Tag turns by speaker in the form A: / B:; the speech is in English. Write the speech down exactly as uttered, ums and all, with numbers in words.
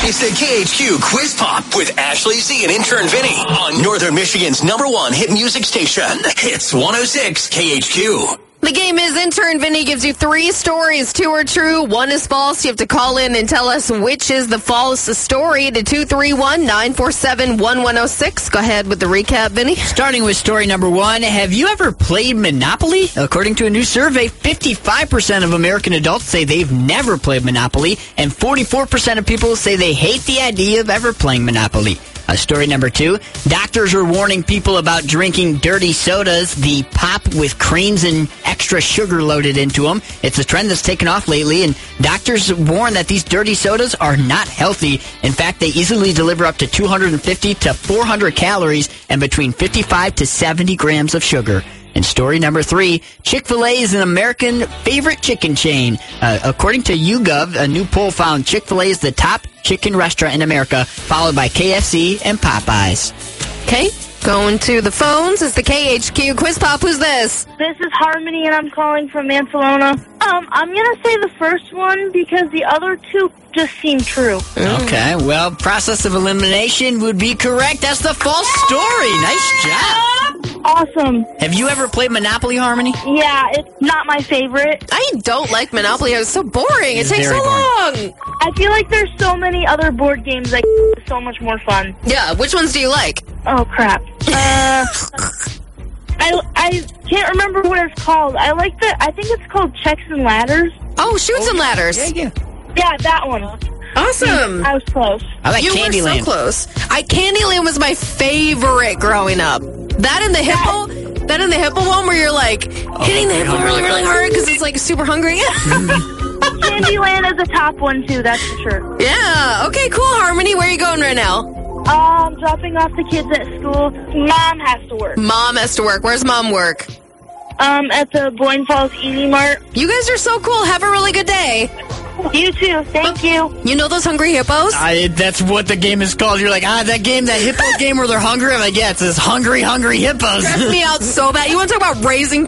A: It's the K H Q Quiz Pop with Ashley Z and intern Vinny on Northern Michigan's number one hit music station. Hits one oh six K H Q.
B: The game is intern Vinny gives you three stories. Two are true, one is false. You have to call in and tell us which is the false story to two three one, nine four seven, one one oh six. Go ahead with the recap, Vinny.
C: Starting with story number one, have you ever played Monopoly? According to a new survey, fifty-five percent of American adults say they've never played Monopoly, and forty-four percent of people say they hate the idea of ever playing Monopoly. Uh, story number two, doctors are warning people about drinking dirty sodas, the pop with creams and extra sugar loaded into them. It's a trend that's taken off lately, and doctors warn that these dirty sodas are not healthy. In fact, they easily deliver up to two hundred fifty to four hundred calories and between fifty-five to seventy grams of sugar. And story number three, Chick-fil-A is an American favorite chicken chain. Uh, according to YouGov, a new poll found Chick-fil-A is the top chicken restaurant in America, followed by K F C and Popeyes.
B: Okay, going to the phones. It's the K H Q Quiz Pop. Who's this?
D: This is Harmony, and I'm calling from Mansalona. Um, I'm going to say the first one because the other two just seem true.
C: Okay, well, process of elimination would be correct. That's the false story. Nice job.
D: Awesome.
C: Have you ever played Monopoly, Harmony?
D: Yeah, it's not my favorite.
B: I don't like Monopoly. It's so boring. It
C: It's
B: takes so
C: very
B: long.
D: I feel like there's so many other board games that are so much more fun.
B: Yeah, which ones do you like?
D: Oh, crap. Uh, I, I can't remember what it's called. I like the, I think it's called Checks and Ladders.
B: Oh, Shoots and Ladders.
C: Yeah, yeah.
D: Yeah, that one.
B: Awesome.
D: I was close.
C: I like
B: You were
C: Candyland.
B: so close. I Candyland was my favorite growing up. That and the hippo, that and the hippo one where you're like hitting the hippo really, really hard because it's like super hungry.
D: Candyland is a top one, too, that's for sure.
B: Yeah. Okay, cool, Harmony. Where are you going right now?
D: Um, dropping off the kids at school. Mom has to work.
B: Mom has to work. Where's Mom work?
D: Um, at the Boyne Falls Easy Mart.
B: You guys are so cool. Have a really good day.
D: You too. Thank you.
B: You know those hungry hippos?
C: I, that's what the game is called. You're like, ah, that game, that hippo game where they're hungry? I'm like, yeah, it says hungry, hungry hippos.
B: Stressed me out so bad. You want to talk about raising